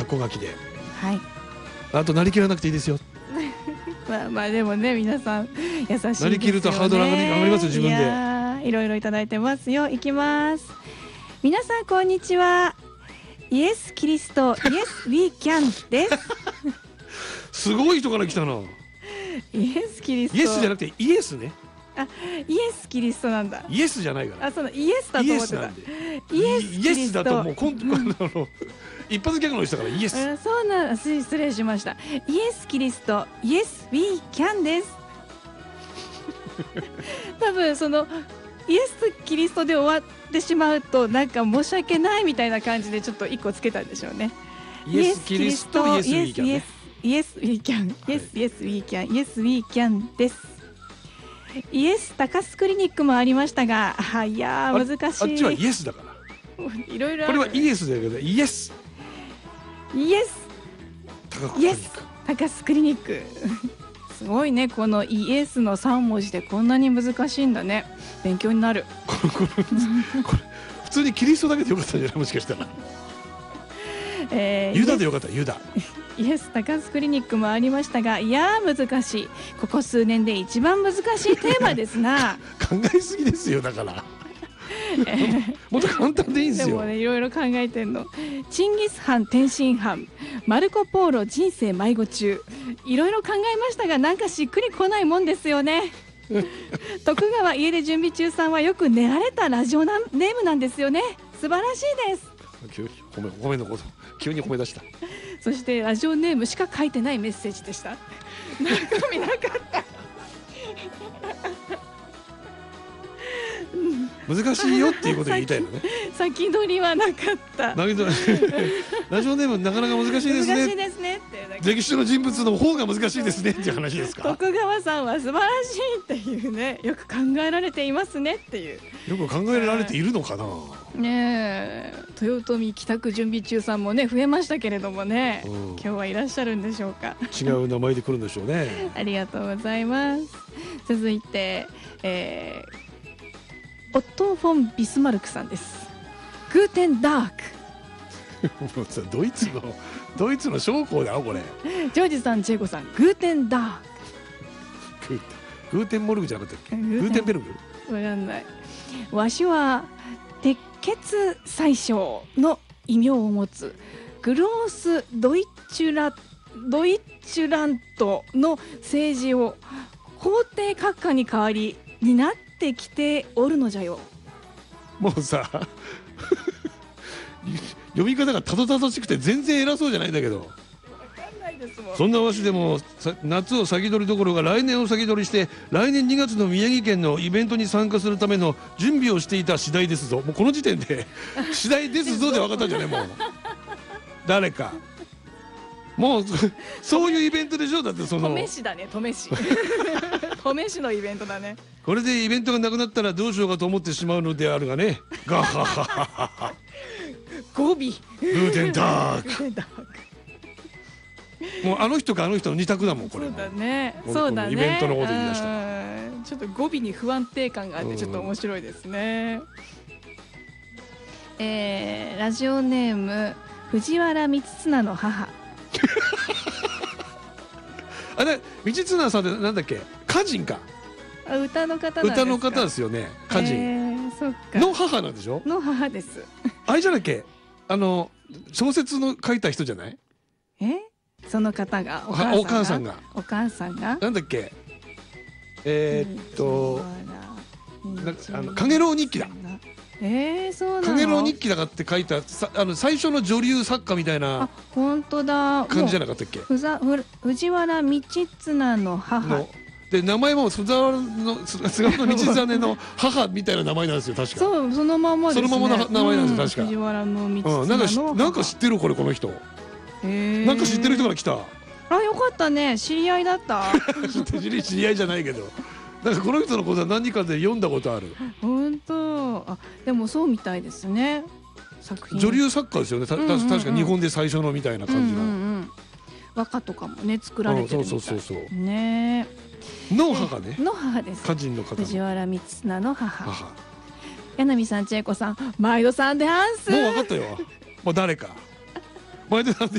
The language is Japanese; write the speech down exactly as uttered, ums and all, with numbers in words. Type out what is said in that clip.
小書きで。 はい。 あとなりきらなくていいですよ。 まあまあでもね、皆さん優しいですよね。 なりきるとハードル上がり上がりますよ自分で。 いやー、いろいろいただいてますよ。いきます。皆さんこんにちは。イエスキリスト、イエスウィーキャンです。 すごい人から来たな。 イエスキリスト。 イエスじゃなくてイエスね。 あ、イエスキリストなんだ。 イエスじゃないから。 あ、そのイエスだと思ってた。 イエスイエスだともうコントの一発ギャグの人だからイエス。 そうなん、失礼しました。イエスキリスト、イエスウィーキャンです。多分そのイエスキリストで終わってしまうとなんか申し訳ないみたいな感じでちょっと一個つけたんでしょうね。 イエスキリスト、イエスウィーキャンね。 イエスウィーキャン、イエスイエスウィーキャン、イエスウィーキャンです。イエス高須クリニックもありましたが、あ、いやー難しい。 あっちはイエスだから。 いろいろ。 これはイエスだけどイエス。 イエス。イエス高須クリニック。すごいね、このイエスのさん文字でこんなに難しいんだね。勉強になる。 これこれ普通にキリストだけでよかったんじゃない、もしかしたら。えー、ユダでよかった。ユダ。 イエス高須クリニックもありましたが、いやー難しい。ここ数年で一番難しいテーマですな。 考えすぎですよ、だから。えー、もっと簡単でいいんですよ。 でもね、いろいろ考えてんの。チンギス・ハン天津飯、マルコ・ポーロ人生迷子中、いろいろ考えましたが、なんかしっくりこないもんですよね。徳川家で準備中さんはよく練られたラジオネームなんですよね。素晴らしいです。 急に褒め褒めのこと急に褒め出した。 そしてラジオネームしか書いてないメッセージでした。中身なかった。 難しいよっていうことを言いたいのね。 先取りはなかった。 ラジオネームなかなか難しいですね。 難しいですねって。 歴史の人物の方が難しいですねっていう話ですか。 徳川さんは素晴らしいっていうね、よく考えられていますねっていう。 よく考えられているのかな。 ねえ、豊臣帰宅準備中さんもね増えましたけれどもね、うん、今日はいらっしゃるんでしょうか。 違う名前で来るんでしょうね。 ありがとうございます。続いて、えー、オットー・フォン・ビスマルクさんです。グーテンダーク。 もうさ、ドイツのドイツの将校だよこれ。 ジョージさん、チェコさん、グーテンダーク。 グーテン、グーテンモルグじゃなかったっけ。グーテンベルグ。 わかんない。わしは鉄血宰相の異名を持つグロース・ドイッチュラドイッチュラントの政治を皇帝閣下に代わり担ってきておるのじゃよ。 もうさ読み方がたどたどしくて全然偉そうじゃないんだけど。そんなわしでも夏を先取りどころが来年を先取りして来年にがつの宮城県のイベントに参加するための準備をしていた次第ですぞ。もうこの時点で次第ですぞで分かったんじゃない。もう誰かもうそういうイベントでしょ。だってその登米市だね、登米市登米市のイベントだね。 これでイベントがなくなったらどうしようかと思ってしまうのであるがね。ガハハハハ語尾グーテンダーク。もうあの人かあの人の二択だもんこれ。 そうだね。そうだね。 イベントのこと言い出した。 ちょっと語尾に不安定感があってちょっと面白いですね。えー、ラジオネーム藤原道綱の母。 あれ道綱さんってなんだっけ、歌人か。 あ、歌の方なんですか。 歌の方ですよね、歌人、 えー、そっかの母なんでしょ。 の母です。 あれじゃなっけ、あの小説の書いた人じゃない。 え、その方がお母さんがお母さんがなんだっけ、えー、っとあのかげろう日記だ。 えー、そうなの。 かげろう日記だかって書いたさ、あの最初の女流作家みたいな本当だ感じじゃなかったっけ。 ふざふ藤原道綱の母で、名前も菅原の菅原道真の母みたいな名前なんですよ確か。 そう、そのままですね。 そのままの名前なんですよ確か。 藤原の道綱の母。なんか知ってるこれ、この人。なんか知ってる人から来た。 あ、よかったね、知り合いだった。 知り合いじゃないけど、なんかこの人のことは何かで読んだことある。 本当。あ、でもそうみたいですね。作品女流作家ですよね。た確か日本で最初のみたいな感じの。 和歌とかもね作られてるみたい。 そうそうそうそう。 ね。 の母ね。 の母です。 歌人の方。 藤原道綱の母。柳さん、千恵子さん、毎度さんでハンス。 もう分かったよ。もう誰か。毎度さんで